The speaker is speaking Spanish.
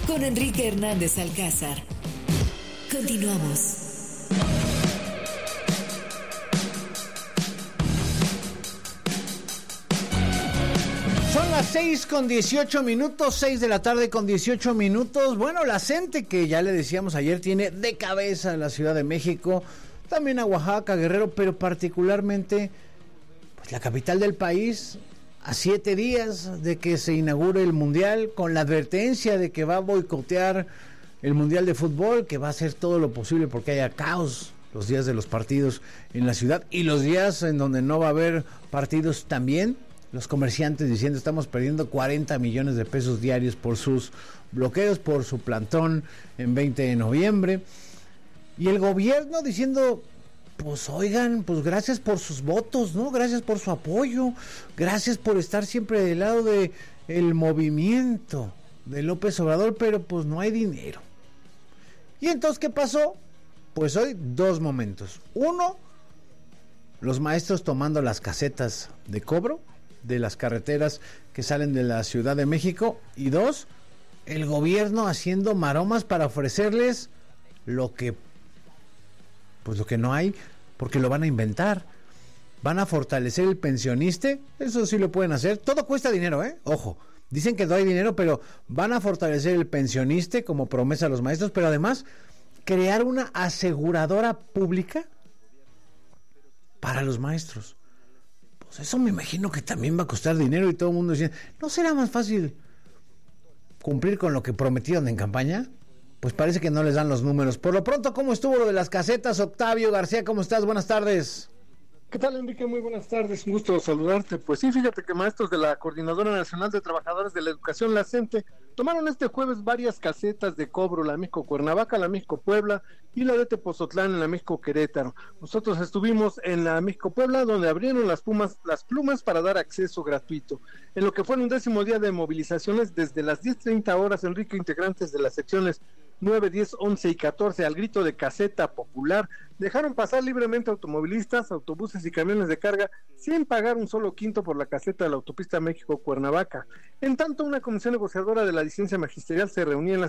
con Enrique Hernández Alcázar. Continuamos. Son las 6:18, 6 de la tarde con 18 minutos. Bueno, la gente que ya le decíamos ayer tiene de cabeza la Ciudad de México, también a Oaxaca, Guerrero, pero particularmente pues la capital del país, a 7 días de que se inaugure el Mundial, con la advertencia de que va a boicotear el Mundial de Fútbol, que va a hacer todo lo posible porque haya caos los días de los partidos en la ciudad y los días en donde no va a haber partidos también. Los comerciantes diciendo estamos perdiendo 40 millones de pesos diarios por sus bloqueos, por su plantón en 20 de noviembre. Y el gobierno diciendo, pues oigan, pues gracias por sus votos, ¿no? Gracias por su apoyo, gracias por estar siempre del lado de el movimiento de López Obrador, pero pues no hay dinero. ¿Y entonces qué pasó? Pues hoy 2 momentos. 1, los maestros tomando las casetas de cobro de las carreteras que salen de la Ciudad de México, y 2, el gobierno haciendo maromas para ofrecerles lo que no hay, porque lo van a inventar. Van a fortalecer el pensionista, eso sí lo pueden hacer, todo cuesta dinero, ojo, dicen que no hay dinero, pero van a fortalecer el pensionista como promesa a los maestros, pero además crear una aseguradora pública para los maestros. Pues eso me imagino que también va a costar dinero, y todo el mundo dice, ¿no será más fácil cumplir con lo que prometieron en campaña? Pues parece que no les dan los números. Por lo pronto, ¿cómo estuvo lo de las casetas? Octavio García, ¿cómo estás? Buenas tardes. ¿Qué tal, Enrique? Muy buenas tardes, un gusto saludarte. Pues sí, fíjate que maestros de la Coordinadora Nacional de Trabajadores de la Educación, la CENTE, tomaron este jueves varias casetas de cobro, la México Cuernavaca, la México Puebla y la de Tepozotlán en la México Querétaro. Nosotros estuvimos en la México Puebla, donde abrieron las plumas para dar acceso gratuito. En lo que fue el 11º día de movilizaciones, desde las 10:30 horas, Enrique, integrantes de las secciones 9, 10, 11 y 14, al grito de caseta popular, dejaron pasar libremente automovilistas, autobuses y camiones de carga sin pagar un solo quinto por la caseta de la autopista México-Cuernavaca. En tanto, una comisión negociadora de la disidencia magisterial se reunía en la